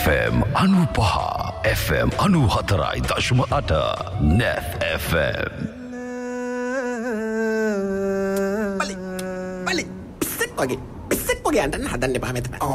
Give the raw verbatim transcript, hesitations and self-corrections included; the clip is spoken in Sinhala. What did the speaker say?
එෆ් එම් අනූපහ එෆ් එම් අනූහතරයි දශම අට නැත් එෆ් එම්. බලි බලි පිස්සෙක් වගේ පිස්සෙක් වගේ අඬන්න හදන්න එපා මෙතන.